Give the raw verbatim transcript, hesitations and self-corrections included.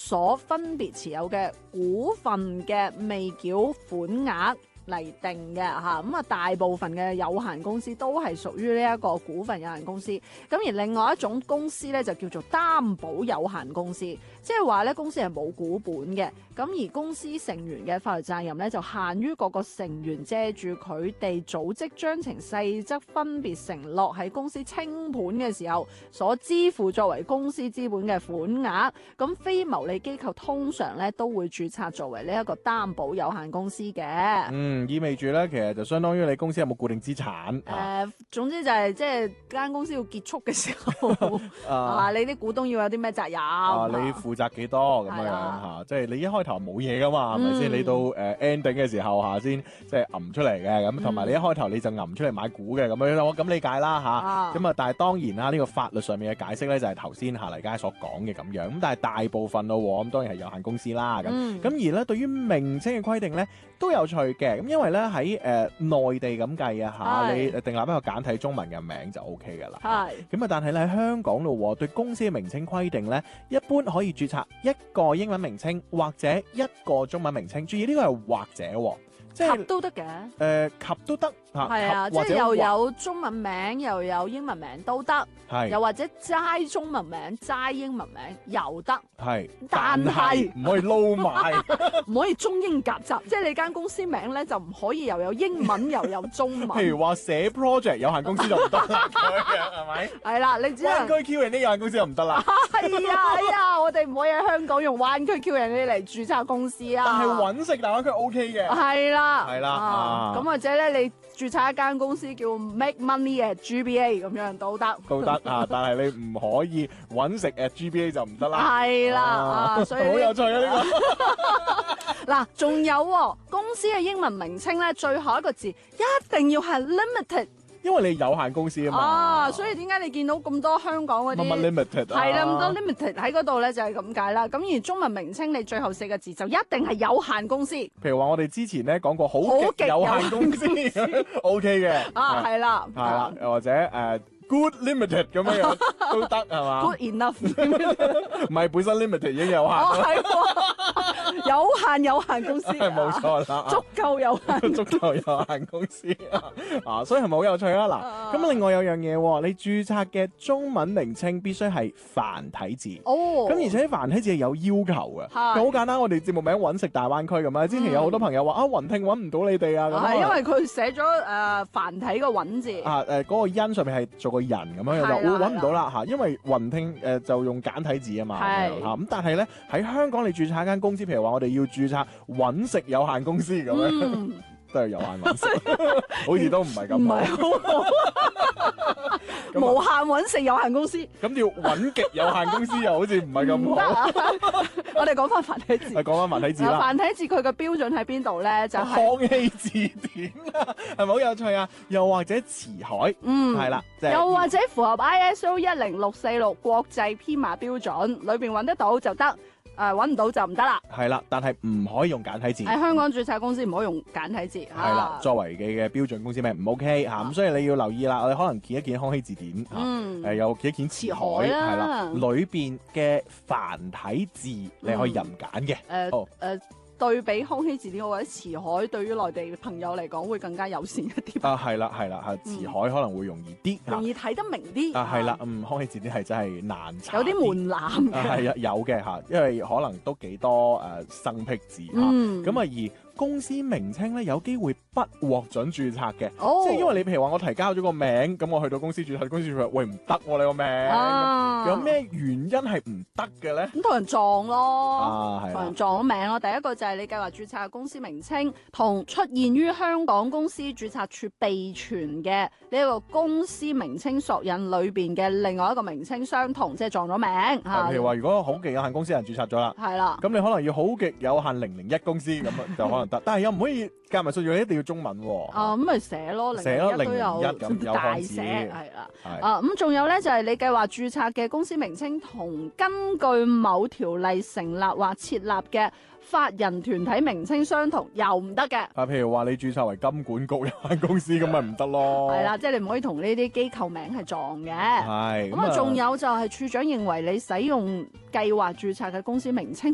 所分別持有嘅股份嘅未繳款額嚟定嘅嚇，咁啊大部分嘅有限公司都係屬於呢一個股份有限公司，咁而另外一種公司咧就叫做擔保有限公司，即係話咧公司係冇股本嘅，咁而公司成員嘅法律責任咧就限於各個成員借住佢哋組織章程細則分別承諾喺公司清盤嘅時候所支付作為公司資本嘅款額，咁非牟利機構通常咧都會註冊作為呢一個擔保有限公司嘅。 嗯。意味住咧，其實就相當於你公司有冇固定資產。誒、 呃，總之就係即係間公司要結束嘅時候，啊，你啲股東要有啲咩責任？ 啊，你負責幾多咁樣樣嚇？即係你一開頭冇嘢噶嘛，係咪先？你到誒 ending 嘅時候嚇先即係揞出嚟嘅，咁同埋你一開頭你就揞出嚟買股嘅咁樣，我咁理解啦嚇。咁啊，但係當然啦，呢、呢個法律上面嘅解釋咧就係頭先夏麗佳所講嘅咁樣。咁但係大部分咯，咁當然係有限公司啦。咁咁、嗯、而咧，對於名稱嘅規定咧都有趣嘅。咁因為咧喺誒內地咁計啊嚇，你訂立一個簡體中文嘅名就 O K 噶啦。係咁啊，但係咧喺香港咯，對公司嘅名稱規定咧，一般可以註冊一個英文名稱或者一個中文名稱。注意呢個係或者喎。即係及都得嘅，誒、 呃、及都得嚇， 係啊，即係又有中文名又有英文名都得，係又或者齋中文名齋英文名又得，係，但係唔可以撈埋， 唔可以中英夾雜，即係你間公司名咧就唔可以又有英文又有中文。 譬如話寫 project 有限公司就唔得啦，咁樣係咪？ 係啦，你知啦。 灣區 Q and A 有限公司就唔得啦。 係啊係啊，我哋唔可以喺香港用灣區 Q and A 嚟註冊公司啊。 但係揾食大灣區 O K 嘅。 係啦。 係啦， 咁或者咧，你註冊一間公司叫 Make Money at G B A 咁樣都得， 都得啊！但係你唔可以揾食 at G B A 就唔得啦。 係啦，啊，所以好有趣啊呢個。嗱，仲有公司嘅英文名稱咧，最後一個字一定要係 limited。 因為你有限公司啊嘛， 啊，所以點解你見到咁多香港嗰啲乜乜 limited 係啦，咁多 limited 喺嗰度咧就係咁解啦。咁而中文名稱你最後四個字就一定係有限公司。 譬如話我哋之前咧講過好極有限公司，O K 嘅啊，係啦， 係啦，又或者誒。Uh, Good limited 咁樣樣都得係嘛 ？Good enough 唔係本身 limited 已經有限。 哦，係有限有限公司， 係冇錯啦， 足夠有限， 足夠有限公司啊，所以係咪好有趣啊？嗱，咁另外有樣嘢，你註冊嘅中文名稱必須係繁體字。哦，咁而且繁體字係有要求嘅。好簡單，我哋節目名揾食大灣區咁啊，之前有好多朋友話啊，雲聽揾唔到你哋啊，咁係因為佢寫咗誒繁體個揾字啊，誒嗰個音上面係做個人咁樣就會揾唔到啦嚇，因為雲聽誒就用簡體字啊嘛嚇，咁但係咧喺香港你註冊一間公司，譬如話我哋要註冊揾食有限公司咁樣，嗯、都係有限揾食，好似都唔係咁，唔係好無限揾食有限公司， 咁叫揾極有限公司又好似唔係咁好。 啊、我哋講翻繁體字， 講翻繁體字啦。 繁體字佢嘅標準喺邊度咧？就係、 是、康熙字典啊，係咪好有趣啊？又或者辭海，嗯，係啦， 就是、又或者符合 I S O 一零六四六國際編碼標準，裏邊揾得到就得。誒揾唔到就唔得啦， 係啦，但係唔可以用簡體字。 喺香港註冊公司唔可以用簡體字。係啦、 啊，作為嘅嘅標準公司名唔 OK 嚇、啊，咁、啊、所以你要留意啦。我哋可能見一見康熙字典嚇，誒、嗯啊、又見一見辭海係啦，裏邊嘅繁體字你可以任揀嘅。誒、 嗯、誒。呃哦對比康熙字典，我覺得辭海對於內地朋友嚟講會更加友善一啲。 啊，係啦，係啦，係辭海可能會容易啲， 容易睇得明啲。 啊，係啦，嗯，康熙字典係真係難查， 有啲門檻嘅。 係啊，有嘅嚇，因為可能都幾多誒生僻字嚇，咁啊而。公司名稱咧有機會不獲准註冊嘅，哦、即係因為你譬如話我提交咗個名，咁我去到公司註冊，公司註冊，喂唔得喎你個名，啊、有咩原因係唔得嘅咧？咁同人撞咯， 啊係， 同人撞咗名咯。第一個就係你計劃註冊嘅公司名稱同出現於香港公司註冊處備存嘅呢一個公司名稱索引裏邊嘅另外一個名稱相同，即係撞咗名。 譬如話，如果好極有限公司人註冊咗啦， 係啦， 咁你可能要好極有限零零一公司咁啊，就可能。但係又唔可以加埋數字，一定要中文喎。 啊，咁咪寫咯， 寫咯，零零一咁有大寫係啦。啊，咁仲有咧就係你計劃註冊嘅公司名稱同根據某條例成立或設立嘅法人團體名稱相同，又唔得嘅。 啊，譬如話你註冊為金管局有限公司咁咪唔得咯。 係啦，即係你唔可以同呢啲機構名係撞嘅。 係。 咁啊，仲有就係處長認為你使用計劃註冊嘅公司名稱